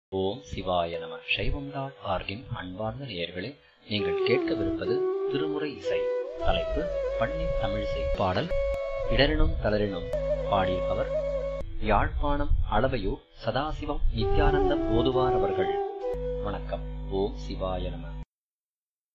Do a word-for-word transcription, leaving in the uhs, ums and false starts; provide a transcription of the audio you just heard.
ஓம் சிவாய நம. சைவம் டாட் ஆர்கின் அன்பார்ந்த நேயர்களே, நீங்கள் கேட்கவிருப்பது திருமுறை இசை. தலைப்பு பன்னின் தமிழிசை. பாடல் இடரினும் தளரினும். பாடியவர் யாழ்ப்பாணம் அளவையூர் சதாசிவம் நித்யானந்தம் ஓதுவார் அவர்கள். வணக்கம். ஓம் சிவாய நம.